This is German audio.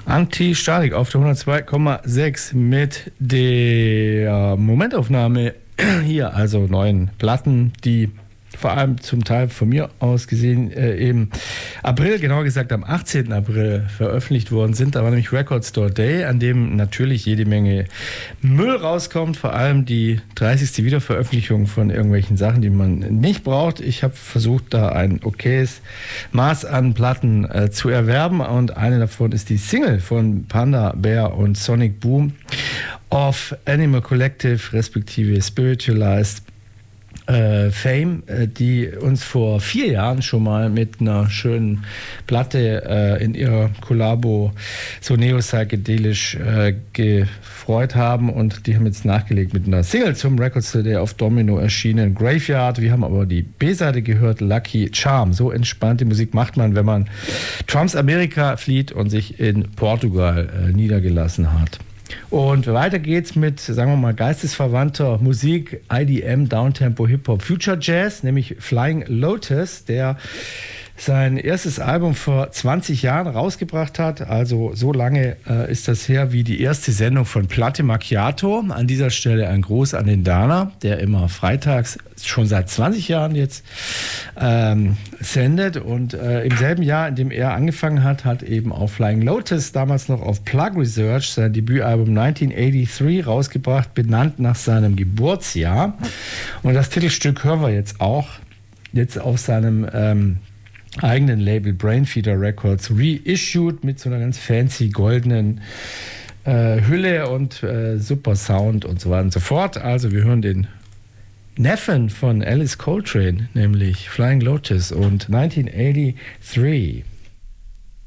Anti-Statik auf der 102,6 mit der Momentaufnahme hier, also neuen Platten, die vor allem zum Teil von mir aus gesehen im April, genauer gesagt am 18. April veröffentlicht worden sind. Da war nämlich Record Store Day, an dem natürlich jede Menge Müll rauskommt, vor allem die 30. Wiederveröffentlichung von irgendwelchen Sachen, die man nicht braucht. Ich habe versucht, da ein okayes Maß an Platten zu erwerben, und eine davon ist die Single von Panda Bear und Sonic Boom of Animal Collective, respektive Spiritualized Fame, die uns vor 4 Jahren schon mal mit einer schönen Platte in ihrer Kollabo so neo-psychedelisch gefreut haben, und die haben jetzt nachgelegt mit einer Single zum Record Store Day auf Domino erschienen, Graveyard. Wir haben aber die B-Seite gehört, Lucky Charm. So entspannte Musik macht man, wenn man Trumps Amerika flieht und sich in Portugal niedergelassen hat. Und weiter geht's mit, sagen wir mal, geistesverwandter Musik, IDM, Downtempo, Hip-Hop, Future Jazz, nämlich Flying Lotus, der sein erstes Album vor 20 Jahren rausgebracht hat. Also so lange ist das her wie die erste Sendung von Platte Macchiato. An dieser Stelle ein Gruß an den Dana, der immer freitags schon seit 20 Jahren jetzt sendet. Und im selben Jahr, in dem er angefangen hat, hat eben auch Flying Lotus damals noch auf Plug Research sein Debütalbum 1983 rausgebracht, benannt nach seinem Geburtsjahr. Und das Titelstück hören wir jetzt auch, jetzt auf seinem eigenen Label Brainfeeder Records reissued mit so einer ganz fancy goldenen Hülle und super Sound und so weiter und so fort. Also wir hören den Neffen von Alice Coltrane, nämlich Flying Lotus und 1983.